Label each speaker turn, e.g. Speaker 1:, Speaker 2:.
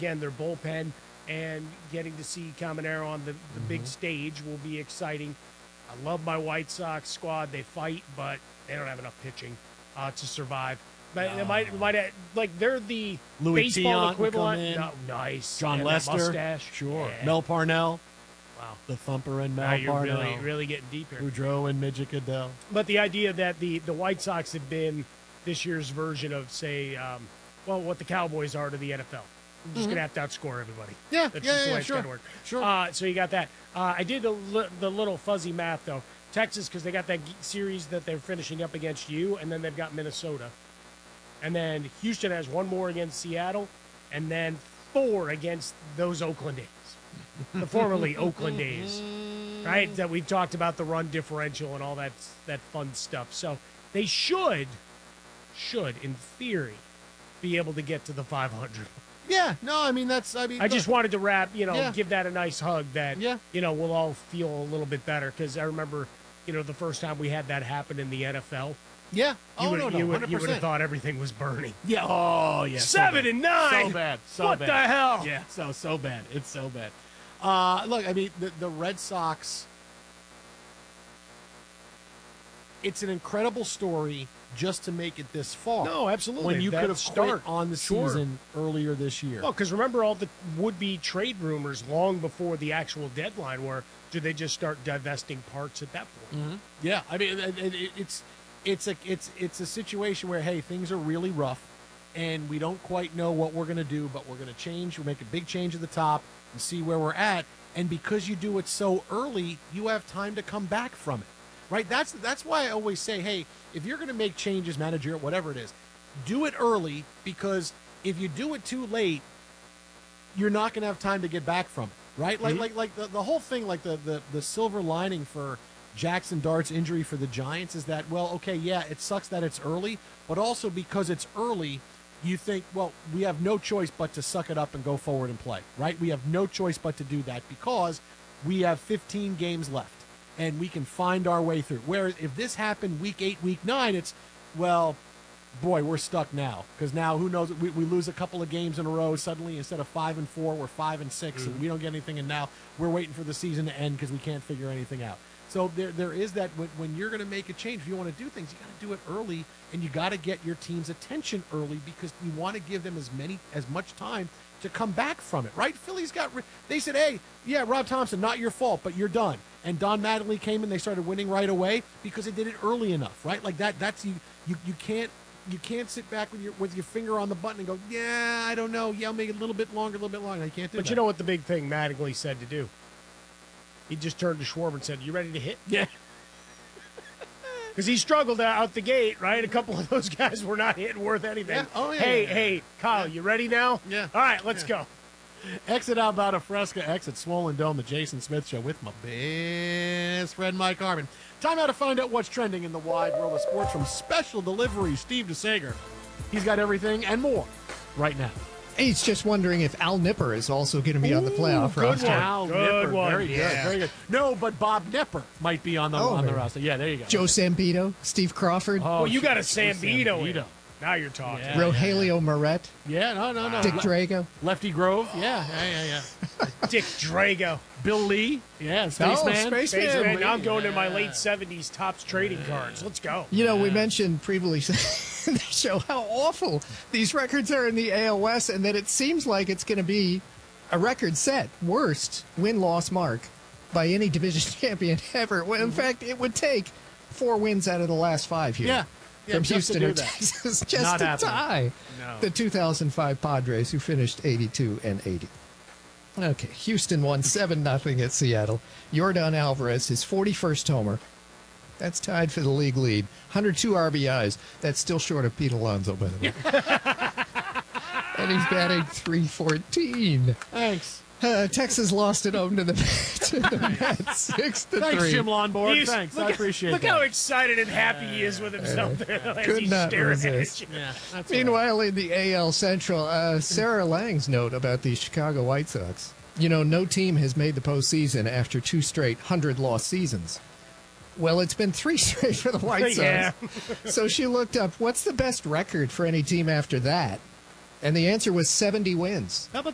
Speaker 1: again, their bullpen and getting to see Caminero on the big stage will be exciting. I love my White Sox squad. They fight, but they don't have enough pitching to survive. But it might like they're the
Speaker 2: Louis
Speaker 1: baseball
Speaker 2: Tiant
Speaker 1: equivalent. No, nice.
Speaker 2: John
Speaker 1: And that
Speaker 2: Lester.
Speaker 1: mustache.
Speaker 2: Sure.
Speaker 1: Yeah.
Speaker 2: Mel Parnell.
Speaker 1: Wow.
Speaker 2: The thumper and Mel
Speaker 1: Now you're
Speaker 2: Parnell.
Speaker 1: really getting deep here.
Speaker 2: Boudreaux and Midget Goodell.
Speaker 1: But the idea that the White Sox have been this year's version of, say, what the Cowboys are to the NFL. I'm just going to have to outscore everybody.
Speaker 2: Yeah,
Speaker 1: That's just the way it's
Speaker 2: sure.
Speaker 1: going to work.
Speaker 2: Sure.
Speaker 1: So you got that. I did the little fuzzy math, though. Texas, because they got that series that they're finishing up against you, and then they've got Minnesota. And then Houston has one more against Seattle, and then 4 against those Oakland A's, the formerly Oakland A's, right? That we've talked about the run differential and all that fun stuff. So they should, in theory, be able to get to the 500.
Speaker 2: Yeah, no, I mean,
Speaker 1: I just wanted to
Speaker 2: Yeah.
Speaker 1: give that a nice hug that,
Speaker 2: Yeah.
Speaker 1: we'll all feel a little bit better because I remember, the first time we had that happen in the NFL.
Speaker 2: Yeah.
Speaker 1: You would
Speaker 2: 100%.
Speaker 1: have thought everything was burning.
Speaker 2: Yeah. Oh, yeah.
Speaker 1: 7-9.
Speaker 2: So bad. So
Speaker 1: what
Speaker 2: bad.
Speaker 1: the hell?
Speaker 2: Yeah. So bad. It's so bad. Look, I mean, the Red Sox. It's an incredible story just to make it this far.
Speaker 1: No, absolutely.
Speaker 2: When you
Speaker 1: That
Speaker 2: could have
Speaker 1: start.
Speaker 2: quit on the
Speaker 1: Sure.
Speaker 2: season earlier this year.
Speaker 1: Well, because remember all the would-be trade rumors long before the actual deadline were, do they just start divesting parts at that point?
Speaker 2: Yeah, I mean, it's a situation where, hey, things are really rough, and we don't quite know what we're going to do, but we're going to change. We'll make a big change at the top and see where we're at. And because you do it so early, you have time to come back from it, right? That's why I always say, hey, if you're going to make changes, manager, whatever it is, do it early, because if you do it too late, you're not going to have time to get back from it, right? Like the whole thing, like the silver lining for Jackson Dart's injury for the Giants is that, well, okay, yeah, it sucks that it's early, but also because it's early, you think, well, we have no choice but to suck it up and go forward and play, right? We have no choice but to do that because we have 15 games left and we can find our way through. Whereas if this happened week 8, week 9, it's, well, boy, we're stuck now because now who knows? We lose a couple of games in a row. Suddenly, instead of 5-4, we're 5-6, and we don't get anything. And now we're waiting for the season to end because we can't figure anything out. So there is that when you're going to make a change, if you want to do things, you got to do it early, and you got to get your team's attention early because you want to give them as much time to come back from it, right? Philly's they said, hey, yeah, Rob Thompson, not your fault, but you're done. And Don Mattingly came in, they started winning right away because they did it early enough, right? Like that's you can't sit back with your finger on the button and go, yeah, I don't know, yeah, I'll make it a little bit longer. You can't do that.
Speaker 1: But you know what the big thing Mattingly said to do? He just turned to Schwarber and said, you ready to hit?
Speaker 2: Yeah.
Speaker 1: Because he struggled out the gate, right? A couple of those guys were not hitting worth anything.
Speaker 2: Yeah. Oh, yeah.
Speaker 1: Hey, Kyle, you ready now?
Speaker 2: Yeah.
Speaker 1: All right, let's go.
Speaker 2: Exit Alberta Fresca, exit Swollen Dome, the Jason Smith Show with my best friend Mike Harmon. Time now to find out what's trending in the wide world of sports from Special Delivery, Steve DeSager. He's got everything and more right now.
Speaker 3: He's just wondering if Al Nipper is also going to be on the playoff
Speaker 1: good
Speaker 3: roster.
Speaker 1: one.
Speaker 2: Al
Speaker 1: Good
Speaker 2: Nipper,
Speaker 1: one.
Speaker 2: very good,
Speaker 1: Yeah.
Speaker 2: very good. No, but Bob Nipper might be on the
Speaker 3: maybe.
Speaker 2: roster. Yeah, there you go.
Speaker 3: Joe Sambito, Steve Crawford,
Speaker 1: Well, you got a
Speaker 2: Joe
Speaker 1: Sambito in. Now you're talking.
Speaker 2: Yeah.
Speaker 3: Rogelio Moret,
Speaker 2: Yeah, no.
Speaker 3: Dick Drago.
Speaker 2: Lefty Grove. Yeah.
Speaker 1: Dick Drago.
Speaker 2: Bill Lee. Yeah, Spaceman.
Speaker 3: Spaceman.
Speaker 1: Spaceman. Now I'm going to my late 70s Topps trading cards. Let's go.
Speaker 3: You know, we mentioned previously in the show how awful these records are in the AL West, and that it seems like it's going to be a record set, worst win-loss mark by any division champion ever. Well, in fact, it would take 4 wins out of the last 5 here.
Speaker 2: Yeah.
Speaker 3: From
Speaker 2: just to
Speaker 3: Houston
Speaker 2: do
Speaker 3: or
Speaker 2: that.
Speaker 3: Texas, just
Speaker 2: Not
Speaker 3: to
Speaker 2: happening.
Speaker 3: tie
Speaker 2: No.
Speaker 3: the 2005 Padres, who finished 82-80. Okay, Houston won 7-0 at Seattle. Yordan Alvarez, his 41st homer. That's tied for the league lead. 102 RBIs. That's still short of Pete Alonso, by the way. And he's batting .314.
Speaker 2: Thanks.
Speaker 3: Texas lost at home to the Mets, 6-3.
Speaker 2: Thanks, Jim Lonborg.
Speaker 1: He's-
Speaker 2: Thanks.
Speaker 1: look
Speaker 2: I
Speaker 1: at-
Speaker 2: appreciate
Speaker 1: Look
Speaker 2: that.
Speaker 1: how excited and happy he is with himself there as
Speaker 3: Could
Speaker 1: he's
Speaker 3: not
Speaker 1: staring
Speaker 3: resist.
Speaker 1: at you.
Speaker 2: Yeah, that's
Speaker 3: Meanwhile, in the AL Central, Sarah Lang's note about the Chicago White Sox. You know, no team has made the postseason after 2 straight 100-loss seasons. Well, it's been 3 straight for the White Sox.
Speaker 1: Yeah.
Speaker 3: So she looked up, what's the best record for any team after that? And the answer was 70 wins.
Speaker 2: How about